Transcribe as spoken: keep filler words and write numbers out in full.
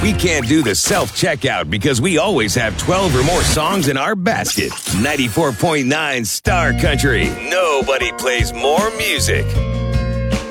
We can't do the self-checkout because we always have twelve or more songs in our basket. ninety-four point nine Star Country. Nobody plays more music.